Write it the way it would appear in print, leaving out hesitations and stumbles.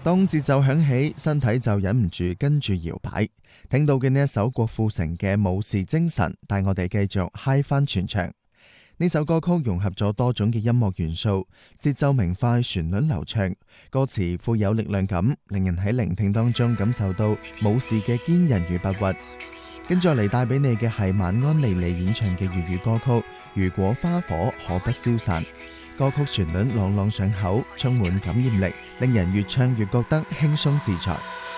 當節奏響起，身體就忍唔住跟住搖擺。聽到嘅呢一首郭富城嘅《武士精神》，帶我哋繼續嗨翻全場。呢首歌曲融合咗多種嘅音樂元素，節奏明快，旋律流暢，歌詞富有力量感，令人喺聆聽當中感受到武士嘅堅韌與不屈。跟住嚟帶俾你嘅係晚安莉莉演唱嘅粵語歌曲《如果花火可不消散》。歌曲旋律朗朗上口，充滿感染力，令人越唱越覺得輕鬆自在。